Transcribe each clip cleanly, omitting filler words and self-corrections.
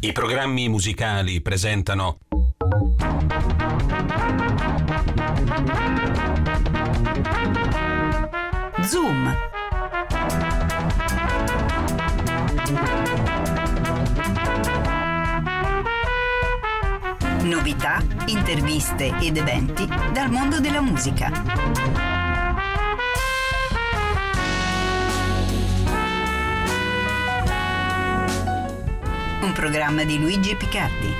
I programmi musicali presentano Zoom. Novità, interviste ed eventi dal mondo della musica. Un programma di Luigi Picardi.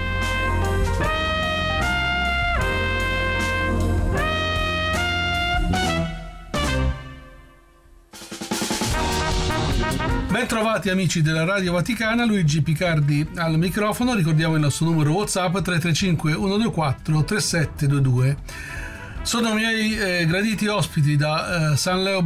Bentrovati amici della Radio Vaticana, Luigi Picardi al microfono. Ricordiamo il nostro numero WhatsApp 335 124 3722. Sono i miei graditi ospiti da San Leo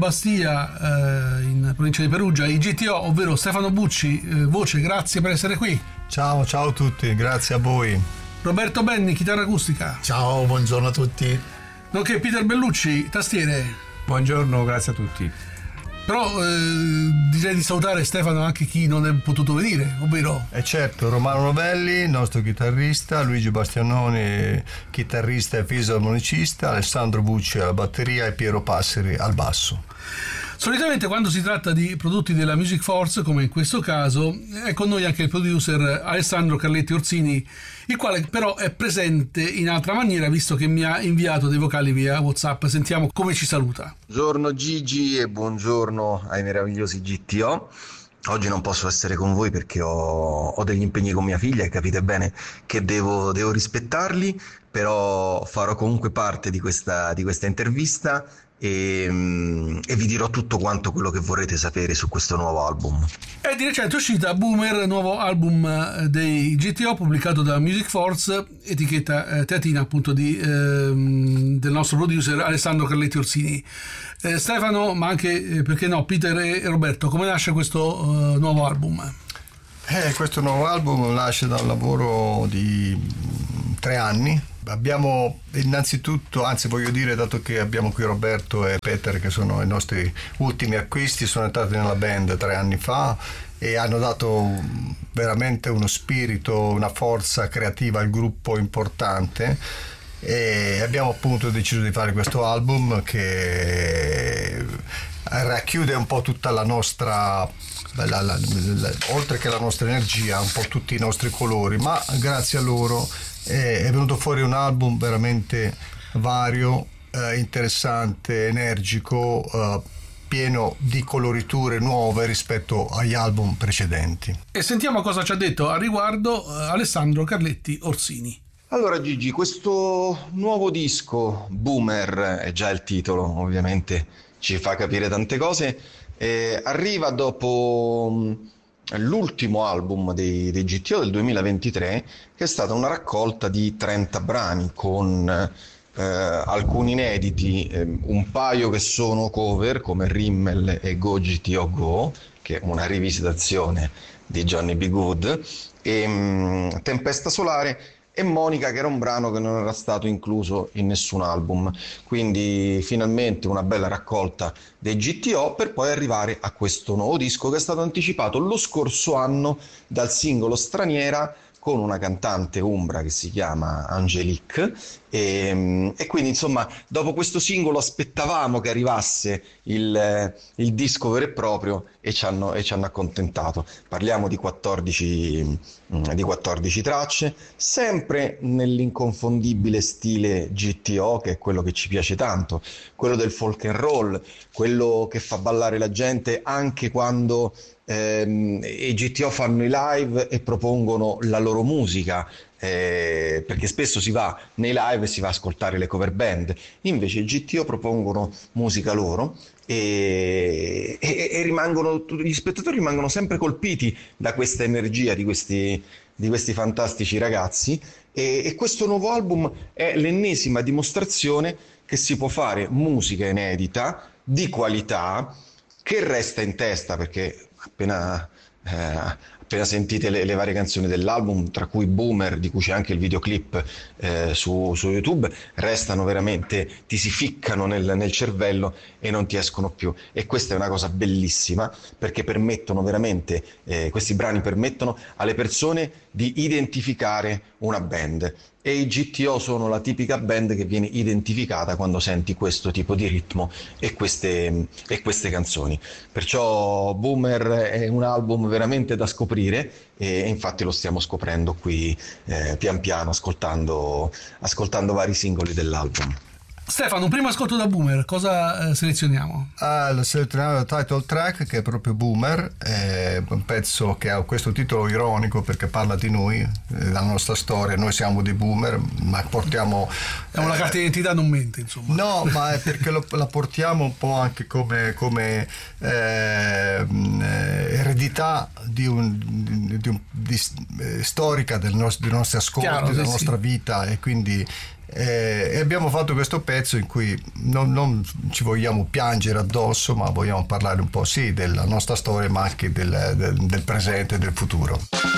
Bastia, in provincia di Perugia, i GTO, ovvero Stefano Bucci, voce, grazie per essere qui. Ciao a tutti, grazie a voi. Roberto Benni, chitarra acustica. Ciao, buongiorno a tutti. Nonché Peter Bellucci, tastiere. Buongiorno, grazie a tutti. Però direi di salutare, Stefano, anche chi non è potuto venire, ovvero... Certo, Romano Novelli, nostro chitarrista, Luigi Bastianoni, chitarrista e fisarmonicista, Alessandro Bucci alla batteria e Piero Passeri al basso. Solitamente quando si tratta di prodotti della Music Force, come in questo caso, è con noi anche il producer Alessandro Carletti Orsini, il quale però è presente in altra maniera, visto che mi ha inviato dei vocali via WhatsApp. Sentiamo come ci saluta. Buongiorno Gigi e buongiorno ai meravigliosi GTO. Oggi non posso essere con voi perché ho degli impegni con mia figlia e capite bene che devo rispettarli, però farò comunque parte di questa intervista e vi dirò tutto quanto quello che vorrete sapere su questo nuovo album. È di recente uscita Boomer, nuovo album dei GTO pubblicato da Music Force, etichetta teatina appunto del nostro producer Alessandro Carletti Orsini. Stefano, ma anche perché no, Peter e Roberto, come nasce questo nuovo album? Questo nuovo album nasce da un lavoro di 3 anni. Abbiamo innanzitutto, anzi voglio dire, dato che abbiamo qui Roberto e Peter che sono i nostri ultimi acquisti, sono entrati nella band 3 anni fa e hanno dato veramente uno spirito, una forza creativa al gruppo importante, e abbiamo appunto deciso di fare questo album che racchiude un po' tutta la nostra oltre che la nostra energia, un po' tutti i nostri colori, ma grazie a loro è venuto fuori un album veramente vario, interessante, energico, pieno di coloriture nuove rispetto agli album precedenti. E sentiamo cosa ci ha detto a riguardo Alessandro Carletti Orsini. Allora Gigi, questo nuovo disco, Boomer, è già il titolo, ovviamente ci fa capire tante cose, arriva dopo l'ultimo album dei GTO del 2023, che è stata una raccolta di 30 brani con alcuni inediti, un paio che sono cover come Rimmel e Go GTO Go, che è una rivisitazione di Johnny B. Good, e Tempesta Solare e Monica, che era un brano che non era stato incluso in nessun album. Quindi finalmente una bella raccolta dei GTO, per poi arrivare a questo nuovo disco che è stato anticipato lo scorso anno dal singolo Straniera, con una cantante umbra che si chiama Angelique, e quindi insomma dopo questo singolo aspettavamo che arrivasse il disco vero e proprio, e ci hanno accontentato. Parliamo di 14 tracce, sempre nell'inconfondibile stile GTO, che è quello che ci piace tanto, quello del folk and roll, quello che fa ballare la gente anche quando i GTO fanno i live e propongono la loro musica, perché spesso si va nei live e si va a ascoltare le cover band, invece i GTO propongono musica loro e gli spettatori rimangono sempre colpiti da questa energia di questi fantastici ragazzi, e questo nuovo album è l'ennesima dimostrazione che si può fare musica inedita di qualità che resta in testa, perché appena appena sentite le varie canzoni dell'album, tra cui Boomer, di cui c'è anche il videoclip su YouTube, restano veramente, ti si ficcano nel cervello e non ti escono più. E questa è una cosa bellissima, perché permettono veramente, questi brani permettono alle persone di identificare una band. E i GTO sono la tipica band che viene identificata quando senti questo tipo di ritmo e queste canzoni. Perciò Boomer è un album veramente da scoprire, e infatti lo stiamo scoprendo qui pian piano, ascoltando vari singoli dell'album. Stefano, un primo ascolto da Boomer, cosa selezioniamo? Selezioniamo il title track, che è proprio Boomer, è un pezzo che ha questo titolo ironico perché parla di noi, della nostra storia. Noi siamo dei Boomer, ma portiamo... È una carta d'identità, non mente, insomma. No, ma è perché la portiamo un po' anche come eredità storica dei nostri ascolti, Chiaro, della sì, nostra vita, e quindi... e abbiamo fatto questo pezzo in cui non ci vogliamo piangere addosso, ma vogliamo parlare un po' sì della nostra storia, ma anche del presente e del futuro.